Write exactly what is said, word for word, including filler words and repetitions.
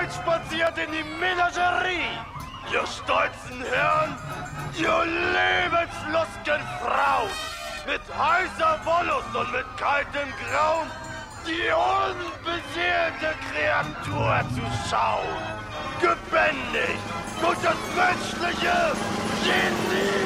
hereinspaziert in die Menagerie. Ihr stolzen Herren, ihr lebenslustgen Frauen, mit heißer Wollust und mit kaltem Grauen, die unbeseelte Kreatur zu schauen. Gebändigt durch das menschliche Genie.